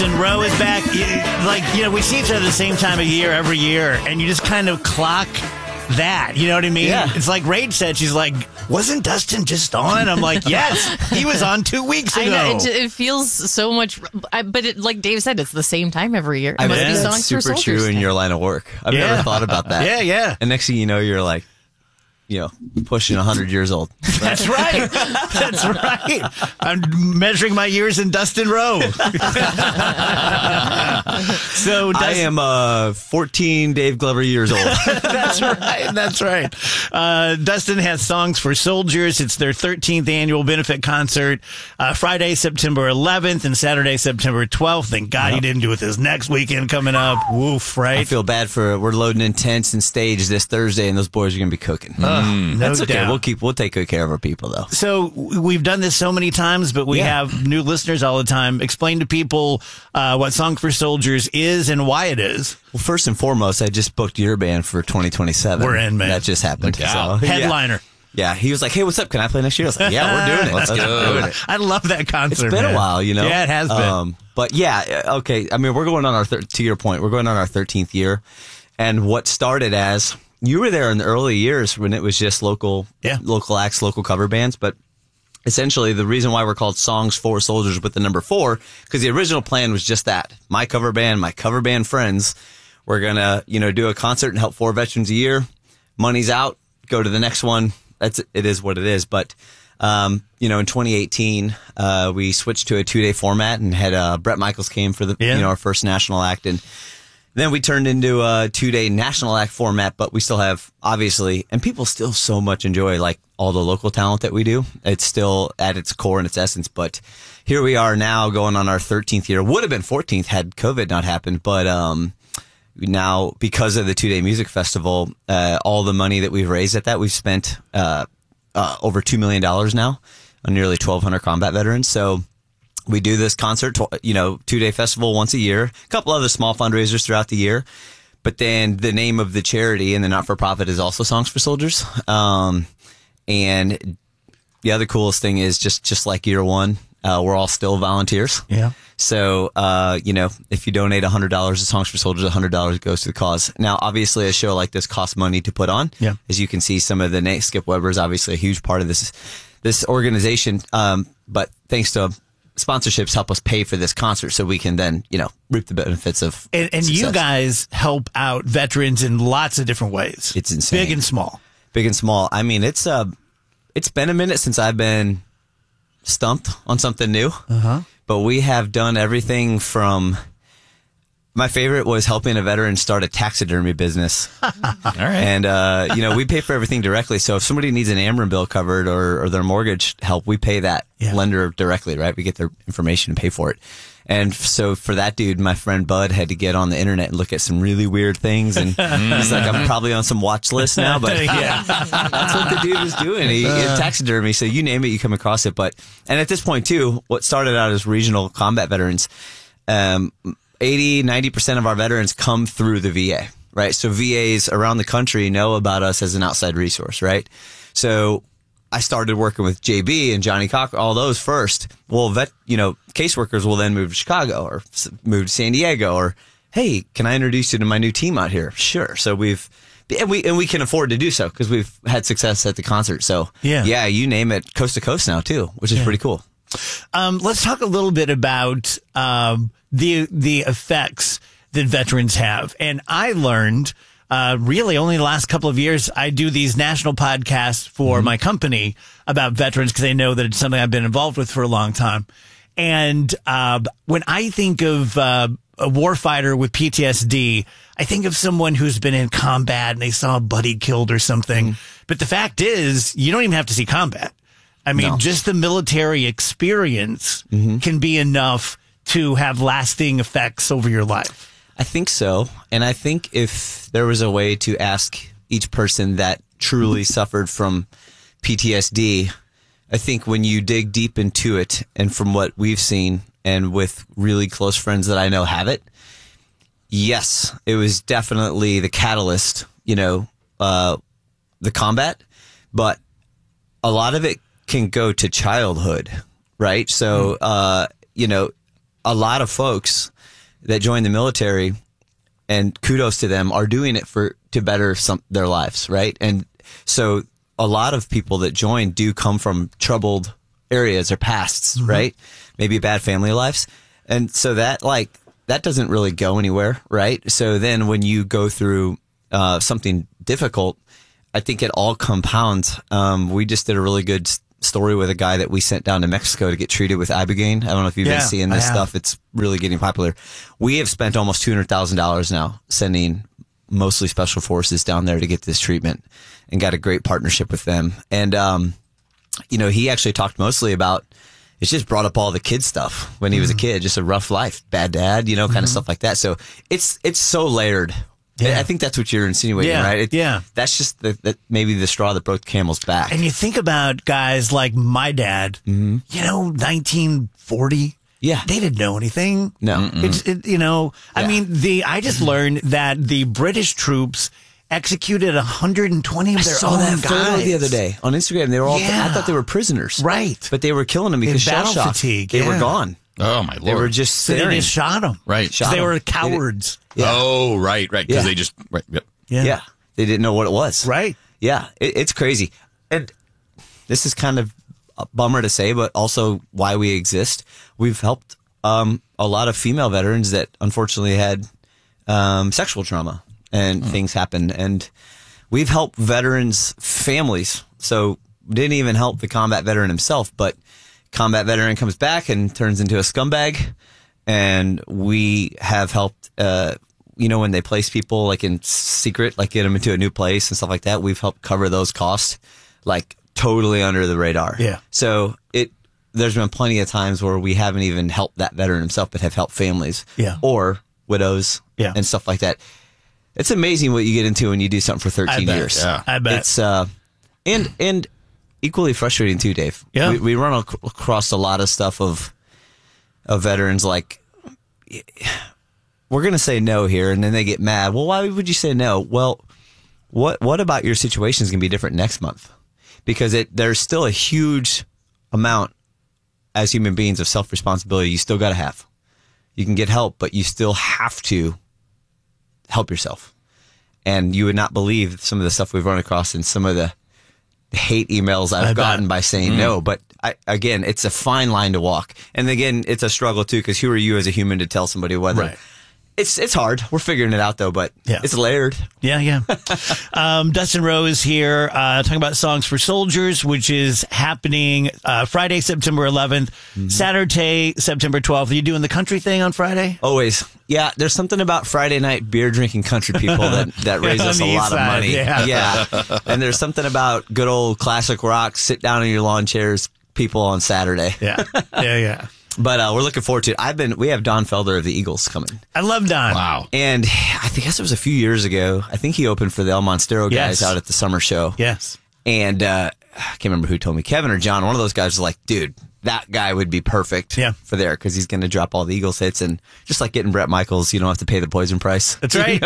Dustin Rowe is back. We see each other the same time of year every year, and you just kind of clock that. You know what I mean? Yeah. It's like Rach said, she's like, wasn't Dustin just on? I'm like, yes, he was on 2 weeks ago. I know, it feels so much, but like Dave said, it's the same time every year. I It must bet be that's songs for super soldiers. true in your line of work. I've never thought about that. Yeah. And next thing you know, you're like, pushing 100 years old. That's right. That's right. I'm measuring my years in Dustin Rowe. So I am 14 Dave Glover years old. That's right. That's right. Dustin has Songs for Soldiers. It's their 13th annual benefit concert. Friday, September 11th and Saturday, September 12th. Thank God he didn't do it this next weekend coming up. Woof, right? I feel bad we're loading in tents and stage this Thursday, and those boys are going to be cooking. No That's okay. doubt. We'll take good care of our people, though. So we've done this so many times, but we have new listeners all the time. Explain to people what Song for Soldiers is and why it is. Well, first and foremost, I just booked your band for 2027. We're in, man. That just happened. So, Headliner. Yeah, he was like, "Hey, what's up? Can I play next year?" I was like, "Yeah, we're doing it. Let's go." doing it." I love that concert. It's been man. a while, Yeah, it has been. But yeah, okay. I mean, we're going on to your point, we're going on our 13th year, and what started as you were there in the early years when it was just local acts, local cover bands, but essentially the reason why we're called Songs for Soldiers with the number 4, because the original plan was just that. My cover band friends, we're gonna, do a concert and help 4 veterans a year. Money's out, go to the next one. It is what it is. But, in 2018, we switched to a 2-day format and had, Bret Michaels came for the, our first national act. And then we turned into a 2-day national act format, but we still have, obviously, and people still so much enjoy, like, all the local talent that we do. It's still at its core and its essence. But here we are now going on our 13th year. Would have been 14th had COVID not happened. But, now, because of the 2-day music festival, all the money that we've raised at that, we've spent, over $2 million now on nearly 1,200 combat veterans. So, we do this concert, 2-day festival once a year, a couple other small fundraisers throughout the year. But then the name of the charity and the not-for-profit is also Songs for Soldiers. And the other coolest thing is just like year one, we're all still volunteers. Yeah. So, if you donate $100 to Songs for Soldiers, $100 goes to the cause. Now, obviously, a show like this costs money to put on. Yeah. As you can see, some of the Skip Weber is obviously a huge part of this organization. But thanks to sponsorships help us pay for this concert so we can then, reap the benefits of And success. you guys help out veterans in lots of different ways. It's insane. Big and small. Big and small. I mean, it's been a minute since I've been stumped on something new. Uh-huh. But we have done everything from, my favorite was helping a veteran start a taxidermy business. All right. And, we pay for everything directly. So if somebody needs an Ameren bill covered or their mortgage help, we pay that lender directly, right? We get their information and pay for it. And so for that dude, my friend Bud had to get on the internet and look at some really weird things. And he's like, I'm probably on some watch list now, but that's what the dude was doing. He had taxidermy. So you name it, you come across it. And at this point too, what started out as regional combat veterans, 80-90% of our veterans come through the VA, right? So VAs around the country know about us as an outside resource, right? So I started working with JB and Johnny Cochran, all those first. Well, caseworkers will then move to Chicago or move to San Diego or, hey, can I introduce you to my new team out here? Sure. So we can afford to do so because we've had success at the concert. So you name it, coast to coast now too, which is pretty cool. Let's talk a little bit about the effects that veterans have. And I learned really only the last couple of years, I do these national podcasts for my company about veterans because they know that it's something I've been involved with for a long time. And when I think of a warfighter with PTSD, I think of someone who's been in combat and they saw a buddy killed or something. But the fact is, you don't even have to see combat. I mean, just the military experience can be enough to have lasting effects over your life. I think so. And I think if there was a way to ask each person that truly suffered from PTSD, I think when you dig deep into it, and from what we've seen and with really close friends that I know have it, yes, it was definitely the catalyst, the combat, but a lot of it can go to childhood, right? So, a lot of folks that join the military, and kudos to them, are doing it to better their lives, right? And so a lot of people that join do come from troubled areas or pasts, right? Maybe bad family lives. And so that doesn't really go anywhere, right? So then when you go through something difficult, I think it all compounds. We just did a really good story with a guy that we sent down to Mexico to get treated with Ibogaine. I don't know if you've been seeing this stuff. It's really getting popular. We have spent almost $200,000 now sending mostly special forces down there to get this treatment, and got a great partnership with them. And, he actually talked mostly about, it's just brought up all the kid stuff when he was a kid, just a rough life, bad dad, kind of stuff like that. So it's so layered. Yeah. I think that's what you're insinuating, right? That's just maybe the straw that broke the camel's back. And you think about guys like my dad, 1940. Yeah. They didn't know anything. No. I mean, I just learned that the British troops executed 120 of their own that guys. photo the other day on Instagram. They were all, I thought they were prisoners. Right. But they were killing them because shell shock. Fatigue. They were gone. Oh, my Lord. They were just So they just shot them. Right. They were cowards. Yeah. Oh, right. Because they just, right. Yep. Yeah. They didn't know what it was. Right. Yeah. It's crazy. And this is kind of a bummer to say, but also why we exist. We've helped a lot of female veterans that unfortunately had sexual trauma and things happen. And we've helped veterans' families. So we didn't even help the combat veteran himself, but combat veteran comes back and turns into a scumbag. And we have helped, when they place people like in secret, like get them into a new place and stuff like that, we've helped cover those costs, like totally under the radar. Yeah. So there's been plenty of times where we haven't even helped that veteran himself, but have helped families or widows and stuff like that. It's amazing what you get into when you do something for 13 years. Yeah. I bet. It's, and equally frustrating too, Dave. Yeah. We run across a lot of stuff of veterans like, we're going to say no here, and then they get mad. Well, why would you say no? Well, what about your situation is going to be different next month? Because there's still a huge amount as human beings of self-responsibility you still got to have. You can get help, but you still have to help yourself. And you would not believe some of the stuff we've run across and some of the hate emails I've gotten by saying no. But again, it's a fine line to walk. And again, it's a struggle too, because who are you as a human to tell somebody whether... Right. It's hard. We're figuring it out though, but it's layered. Yeah. Dustin Rose here, talking about Songs for Soldiers, which is happening Friday, September 11th, Saturday, September 12th. Are you doing the country thing on Friday? Always. Yeah, there's something about Friday night beer drinking country people that raise us a lot of money. Yeah. And there's something about good old classic rock, sit down in your lawn chairs people on Saturday. Yeah. But we're looking forward to it. We have Don Felder of the Eagles coming. I love Don. Wow. And I guess it was a few years ago. I think he opened for the El Monstero guys out at the summer show. Yes. And I can't remember who told me, Kevin or John, one of those guys was like, dude, that guy would be perfect for there because he's going to drop all the Eagles hits. And just like getting Bret Michaels, you don't have to pay the poison price. That's right.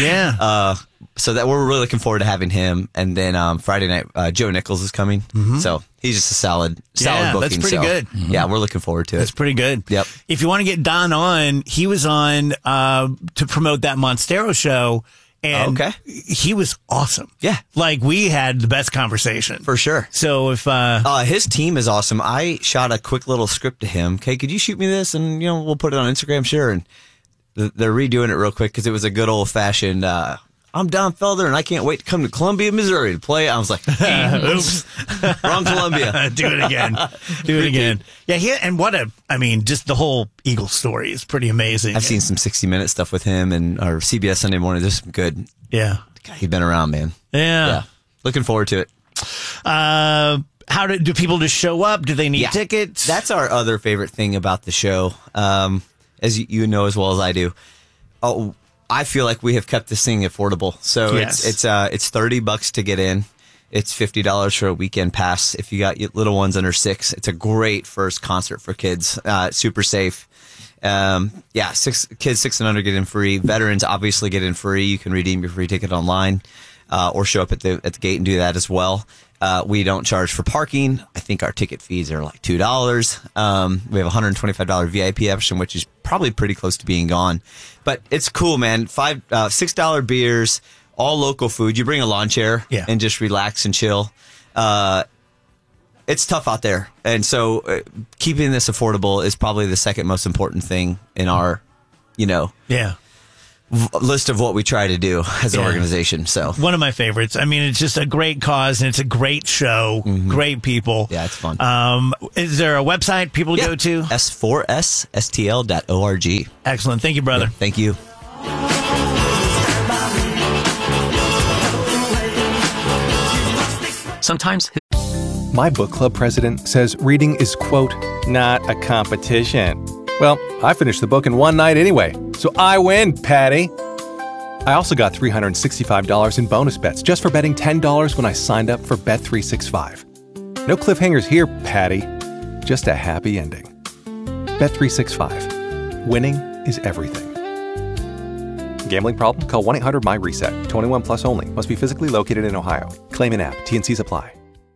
Yeah. So that we're really looking forward to having him. And then Friday night, Joe Nichols is coming. So he's just a solid booking. That's pretty good. Yeah, we're looking forward to it. That's pretty good. Yep. If you want to get Don on, he was on to promote that Monstero show. And he was awesome. Yeah. Like, we had the best conversation. For sure. So if... his team is awesome. I shot a quick little script to him. Okay, could you shoot me this? And, we'll put it on Instagram, sure. And they're redoing it real quick because it was a good old-fashioned... I'm Don Felder, and I can't wait to come to Columbia, Missouri to play. I was like, oops, wrong Columbia. Do it again. Do it again. Yeah, and just the whole Eagle story is pretty amazing. I've seen some 60-minute stuff with him and our CBS Sunday Morning. There's some good. Yeah. God, he's been around, man. Yeah. Looking forward to it. How do people just show up? Do they need tickets? That's our other favorite thing about the show, as you know as well as I do. Oh, I feel like we have kept this thing affordable. So it's $30 to get in. It's $50 for a weekend pass. If you got little ones under 6, it's a great first concert for kids. Super safe. Kids 6 and under get in free. Veterans obviously get in free. You can redeem your free ticket online, or show up at the gate and do that as well. We don't charge for parking. I think our ticket fees are like $2. We have a $125 VIP option, which is probably pretty close to being gone. But it's cool, man. $6 beers, all local food. You bring a lawn chair and just relax and chill. It's tough out there. And so keeping this affordable is probably the second most important thing in our, list of what we try to do as an organization. So one of my favorites. I mean, it's just a great cause and it's a great show. Great people. Yeah, it's fun. Is there a website people go to? S4SSTL.org. Excellent. Thank you, brother. Yeah, thank you. Sometimes my book club president says reading is, quote, not a competition. Well, I finished the book in one night anyway, so I win, Patty. I also got $365 in bonus bets just for betting $10 when I signed up for Bet365. No cliffhangers here, Patty. Just a happy ending. Bet365. Winning is everything. Gambling problem? Call 1-800-MY-RESET. 21 plus only. Must be physically located in Ohio. Claim in app. T&Cs apply.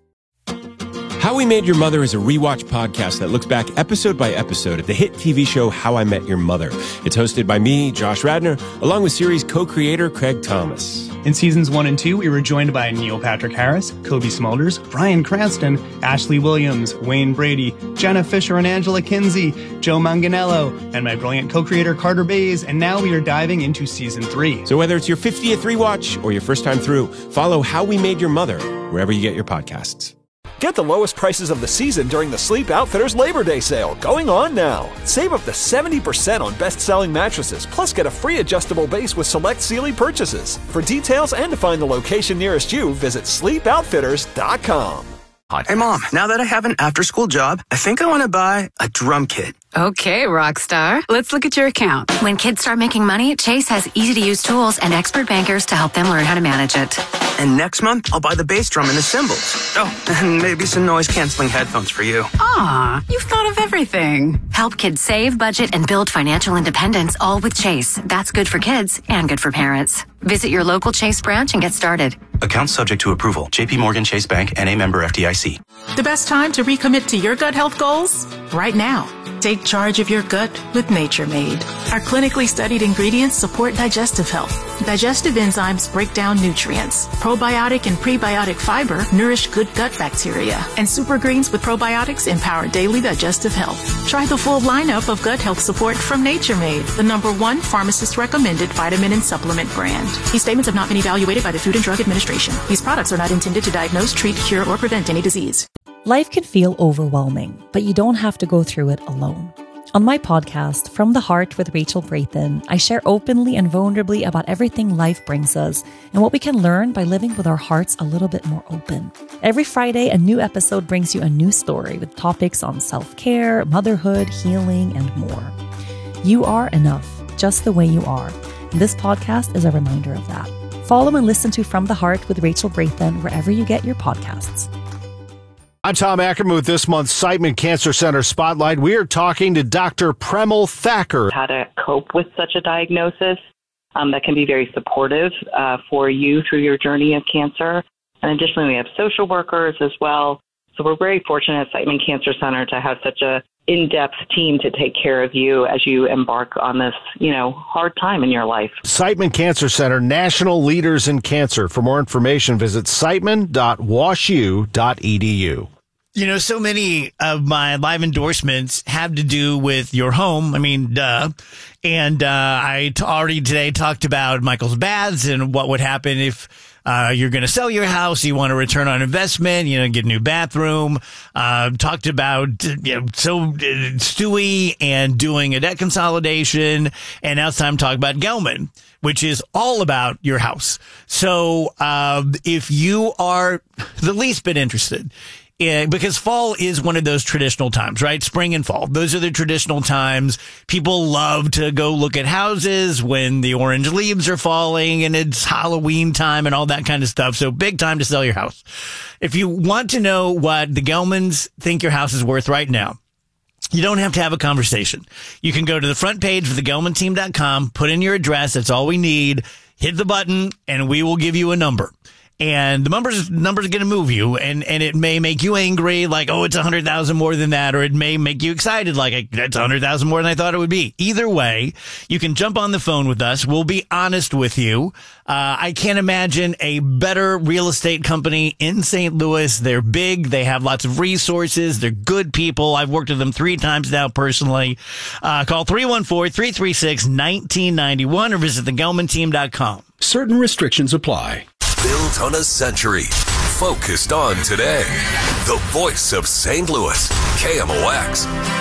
How We Made Your Mother is a rewatch podcast that looks back episode by episode at the hit TV show How I Met Your Mother. It's hosted by me, Josh Radnor, along with series co-creator Craig Thomas. In seasons 1 and 2, we were joined by Neil Patrick Harris, Kobe Smulders, Bryan Cranston, Ashley Williams, Wayne Brady, Jenna Fisher and Angela Kinsey, Joe Manganiello, and my brilliant co-creator Carter Bays, and now we are diving into season 3. So whether it's your 50th rewatch or your first time through, follow How We Made Your Mother wherever you get your podcasts. Get the lowest prices of the season during the Sleep Outfitters Labor Day sale, going on now. Save up to 70% on best-selling mattresses, plus get a free adjustable base with select Sealy purchases. For details and to find the location nearest you, visit sleepoutfitters.com. Hey, Mom, now that I have an after-school job, I think I want to buy a drum kit. Okay, Rockstar. Let's look at your account. When kids start making money, Chase has easy-to-use tools and expert bankers to help them learn how to manage it. And next month, I'll buy the bass drum and the cymbals. Oh, and maybe some noise-canceling headphones for you. Aw, you've thought of everything. Help kids save, budget, and build financial independence, all with Chase. That's good for kids and good for parents. Visit your local Chase branch and get started. Account subject to approval. JP Morgan Chase Bank, N.A. member FDIC. The best time to recommit to your gut health goals? Right now. Take charge of your gut with Nature Made. Our clinically studied ingredients support digestive health. Digestive enzymes break down nutrients. Probiotic and prebiotic fiber nourish good gut bacteria. And super greens with probiotics empower daily digestive health. Try the full lineup of gut health support from Nature Made, the #1 pharmacist-recommended vitamin and supplement brand. These statements have not been evaluated by the Food and Drug Administration. These products are not intended to diagnose, treat, cure, or prevent any disease. Life can feel overwhelming, but you don't have to go through it alone. On my podcast, From the Heart with Rachel Brathen, I share openly and vulnerably about everything life brings us and what we can learn by living with our hearts a little bit more open. Every Friday, a new episode brings you a new story with topics on self-care, motherhood, healing, and more. You are enough, just the way you are. And this podcast is a reminder of that. Follow and listen to From the Heart with Rachel Brathen wherever you get your podcasts. I'm Tom Ackerman with this month's Siteman Cancer Center Spotlight. We are talking to Dr. Premal Thacker. How to cope with such a diagnosis that can be very supportive for you through your journey of cancer. And additionally, we have social workers as well. So we're very fortunate at Siteman Cancer Center to have such a in-depth team to take care of you as you embark on this, hard time in your life. Siteman Cancer Center, national leaders in cancer. For more information, visit siteman.washu.edu. So many of my live endorsements have to do with your home. I mean, duh. And I already today talked about Michael's Baths and what would happen if you're going to sell your house, you want a return on investment, get a new bathroom. Talked about, Stewie and doing a debt consolidation. And now it's time to talk about Gelman, which is all about your house. So if you are the least bit interested, because fall is one of those traditional times, right? Spring and fall. Those are the traditional times. People love to go look at houses when the orange leaves are falling and it's Halloween time and all that kind of stuff. So big time to sell your house. If you want to know what the Gelmans think your house is worth right now, you don't have to have a conversation. You can go to the front page of thegelmanteam.com, put in your address. That's all we need. Hit the button and we will give you a number. And the numbers are going to move you, and it may make you angry, like, oh, it's 100,000 more than that, or it may make you excited, like, that's 100,000 more than I thought it would be. Either way, you can jump on the phone with us. We'll be honest with you. I can't imagine a better real estate company in St. Louis. They're big. They have lots of resources. They're good people. I've worked with them 3 times now personally. Call 314-336-1991 or visit thegelmanteam.com. Certain restrictions apply. Built on a century. Focused on today. The voice of St. Louis. KMOX.